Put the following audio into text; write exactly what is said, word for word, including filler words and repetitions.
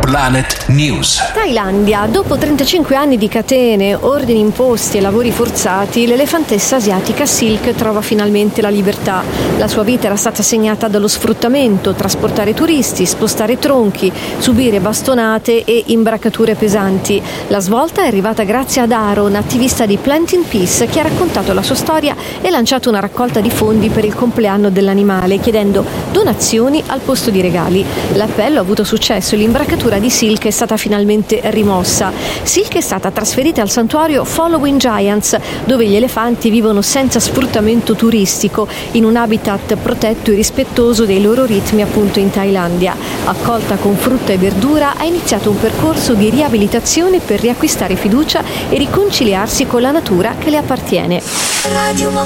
Planet News. Thailandia. Dopo trentacinque anni di catene, ordini imposti e lavori forzati, l'elefantessa asiatica Silk trova finalmente la libertà. La sua vita era stata segnata dallo sfruttamento, trasportare turisti, spostare tronchi, subire bastonate e imbracature pesanti. La svolta è arrivata grazie ad Aaron, attivista di Planting Peace, che ha raccontato la sua storia e lanciato una raccolta di fondi per il compleanno dell'animale, chiedendo donazioni al posto di regali. L'appello ha avuto successo e l'imbracatura di Silk è stata finalmente rimossa. Silk è stata trasferita al santuario Following Giants, dove gli elefanti vivono senza sfruttamento turistico, in un habitat protetto e rispettoso dei loro ritmi, appunto in Thailandia. Accolta con frutta e verdura, ha iniziato un percorso di riabilitazione per riacquistare fiducia e riconciliarsi con la natura che le appartiene. Radio